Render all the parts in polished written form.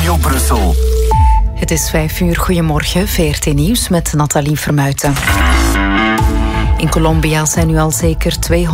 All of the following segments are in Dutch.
Studio Brussel. Het is 5:00. Goedemorgen, VRT Nieuws met Nathalie Vermuijten. In Colombia zijn nu al zeker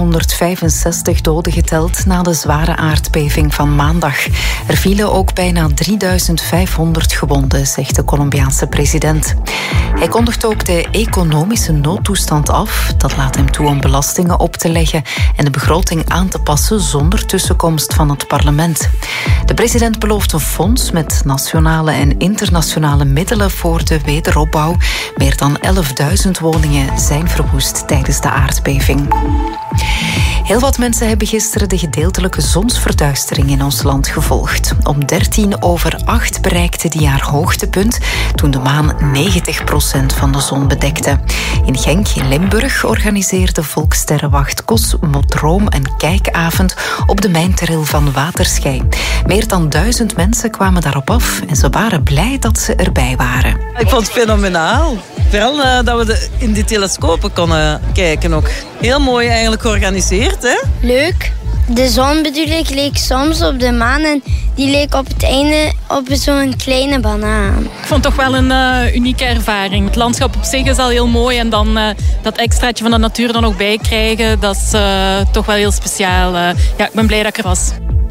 265 doden geteld na de zware aardbeving van maandag. Er vielen ook bijna 3500 gewonden, zegt de Colombiaanse president. Hij kondigt ook de economische noodtoestand af. Dat laat hem toe om belastingen op te leggen en de begroting aan te passen zonder tussenkomst van het parlement. De president belooft een fonds met nationale en internationale middelen voor de wederopbouw. Meer dan 11.000 woningen zijn verwoest tijdens de aardbeving. Heel wat mensen hebben gisteren de gedeeltelijke zonsverduistering in ons land gevolgd. Om 7:45 bereikte die haar hoogtepunt toen de maan 90% van de zon bedekte. In Genk in Limburg organiseerde Volkssterrenwacht Cosmodroom een kijkavond op de mijnteril van Waterschei. Meer dan 1000 mensen kwamen daarop af en ze waren blij dat ze erbij waren. Ik vond het fenomenaal. Vooral dat we in die telescopen konden kijken ook. Heel mooi eigenlijk georganiseerd, hè? Leuk. De zon bedoel ik leek soms op de maan en die leek op het einde op zo'n kleine banaan. Ik vond het toch wel een unieke ervaring. Het landschap op zich is al heel mooi en dan dat extraatje van de natuur dan ook bij krijgen, dat is toch wel heel speciaal. Ja, ik ben blij dat ik er was.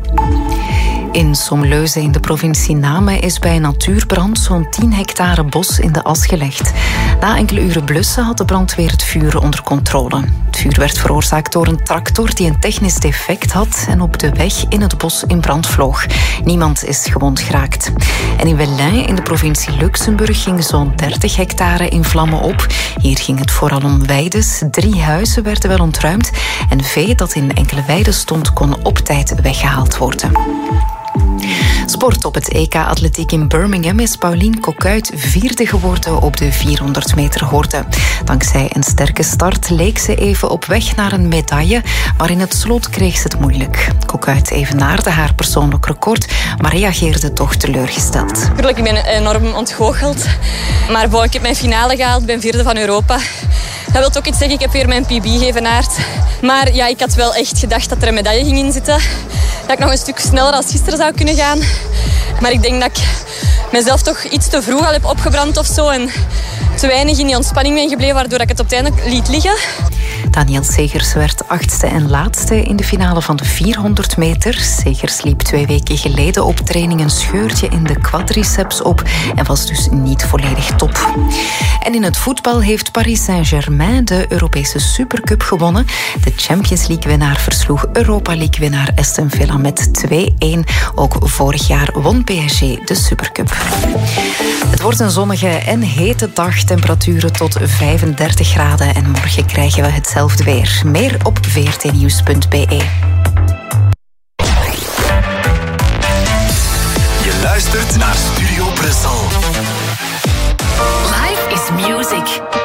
In Somleuze in de provincie Namen is bij een natuurbrand zo'n 10 hectare bos in de as gelegd. Na enkele uren blussen had de brandweer het vuur onder controle. Het vuur werd veroorzaakt door een tractor die een technisch defect had en op de weg in het bos in brand vloog. Niemand is gewond geraakt. En in Velin in de provincie Luxemburg ging zo'n 30 hectare in vlammen op. Hier ging het vooral om weides. 3 huizen werden wel ontruimd en vee dat in enkele weiden stond kon op tijd weggehaald worden. Sport op het EK Atletiek in Birmingham is Pauline Coquuyt 4e geworden op de 400 meter horde. Dankzij een sterke start leek ze even op weg naar een medaille, maar in het slot kreeg ze het moeilijk. Coquuyt evenaarde haar persoonlijk record, maar reageerde toch teleurgesteld. Natuurlijk, ik ben enorm ontgoocheld. Maar ik heb mijn finale gehaald, ik ben 4e van Europa. Dat wil ook iets zeggen, ik heb weer mijn PB geëvenaard. Maar ja, ik had wel echt gedacht dat er een medaille ging inzitten. Dat ik nog een stuk sneller als gisteren zou kunnen gaan. Maar ik denk dat ik mezelf toch iets te vroeg al heb opgebrand of zo. En te weinig in die ontspanning ben gebleven, waardoor ik het uiteindelijk liet liggen. Daniel Segers werd 8e en laatste in de finale van de 400 meter. Segers liep 2 weken geleden op training een scheurtje in de quadriceps op en was dus niet volledig top. En in het voetbal heeft Paris Saint-Germain de Europese Supercup gewonnen. De Champions League-winnaar versloeg Europa League-winnaar Aston Villa met 2-1. Ook vorig jaar won PSG de Supercup. Het wordt een zonnige en hete dag. Temperaturen tot 35 graden. En morgen krijgen we hetzelfde weer. Meer op vrtnieuws.be. Je luistert naar Studio Brussel. Life is music.